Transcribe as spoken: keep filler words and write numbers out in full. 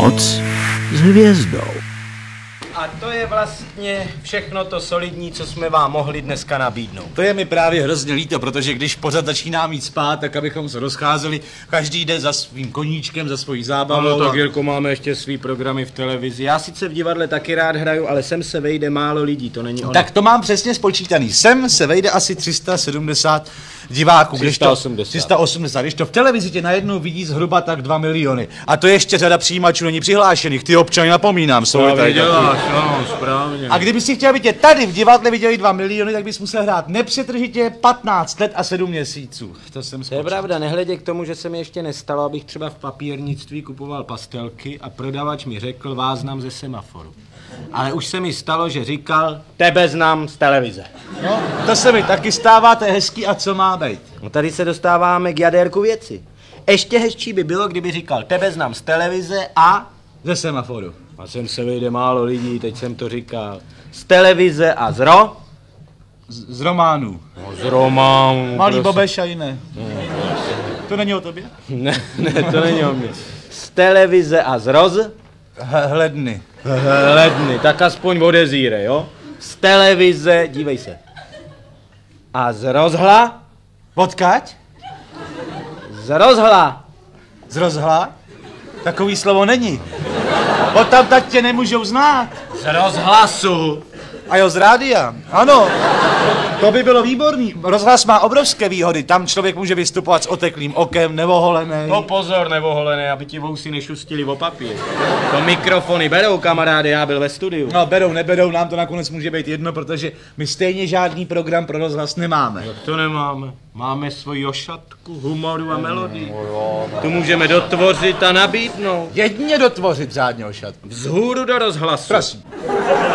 Noc s hvězdou. A to je vlastně všechno to solidní, co jsme vám mohli dneska nabídnout. To je mi právě hrozně líto, protože když pořád začíná mít spát, tak abychom se rozcházeli, každý jde za svým koníčkem, za svojí zábavou. No, tak a... Jirko, máme ještě svý programy v televizi. Já sice v divadle taky rád hraju, ale sem se vejde málo lidí, to není ono. Tak to mám přesně spočítaný. Sem se vejde asi tři sta sedmdesát diváků. tři sta osmdesát. tři sta osmdesát. Když to v televizi tě najednou vidí zhruba tak dva miliony. A to ještě řada přijímačů není přihlášených. Ty občany napomínám, jsou tady. děláš, no, správně. A kdyby si chtěl, aby tě tady v divadle viděli dva miliony, tak bys musel hrát nepřetržitě patnáct let a sedm měsíců. To jsem To je spočítal. pravda, nehledě k tomu, že se mi ještě nestalo, abych třeba v papírnictví kupoval pastelky a prodavač mi řekl, vás znám ze semaforu. Ale už se mi stalo, že říkal, tebe znám z televize. No, to se mi taky stává, to je hezký a co má být. No tady se dostáváme k jadérku věci. Ještě hezčí by bylo, kdyby říkal, tebe znám z televize a... Ze semaforu. A sem se vejde málo lidí, teď jsem to říkal. Z televize a z ro... Z, z románů. No, z románu. Malý Bobeš a jiné. To není o tobě? Ne, ne, to není o mě. Z televize a z roz... H- hledny. Ledny, tak aspoň odezíre, jo? Z televize, dívej se. A z rozhla? Odkaď? Z rozhla. Z rozhla? Takový slovo není. Od tam tak tě nemůžou znát. Z rozhlasu. A jo, z rádia. Ano. To by bylo výborný. Rozhlas má obrovské výhody. Tam člověk může vystupovat s oteklým okem, neoholený. No pozor, nevoholené, aby ti vousy nešustili o papír. To mikrofony berou, kamaráde, já byl ve studiu. No, berou, neberou, nám to nakonec může být jedno, protože my stejně žádný program pro rozhlas nemáme. Jak to nemáme? Máme svoji ošatku, humoru a melodii. Tu můžeme dotvořit a nabídnout. Jedině dotvořit řádně ošat. Vzhůru do rozhlasu. Prosím.